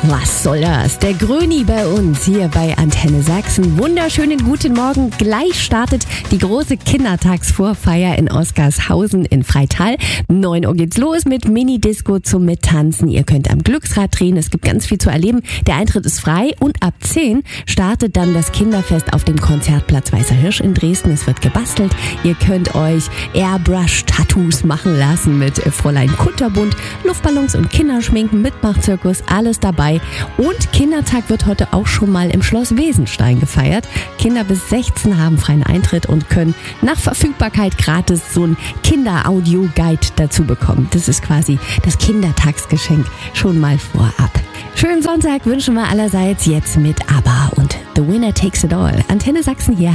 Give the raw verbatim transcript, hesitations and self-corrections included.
Was soll das? Der Gröni bei uns hier bei Antenne Sachsen. Wunderschönen guten Morgen. Gleich startet die große Kindertagsvorfeier in Oskarshausen in Freital. neun Uhr geht's los mit Mini-Disco zum Mittanzen. Ihr könnt am Glücksrad drehen. Es gibt ganz viel zu erleben. Der Eintritt ist frei und ab zehn startet dann das Kinderfest auf dem Konzertplatz Weißer Hirsch in Dresden. Es wird gebastelt. Ihr könnt euch Airbrush-Tattoos machen lassen mit Fräulein Kunterbunt, Luftballons und Kinderschminken, Mitmachzirkus, alles dabei. Und Kindertag wird heute auch schon mal im Schloss Wesenstein gefeiert. Kinder bis sechzehn haben freien Eintritt und können nach Verfügbarkeit gratis so ein Kinder-Audio-Guide dazu bekommen. Das ist quasi das Kindertagsgeschenk schon mal vorab. Schönen Sonntag wünschen wir allerseits jetzt mit ABBA und The Winner Takes It All. Antenne Sachsen hier.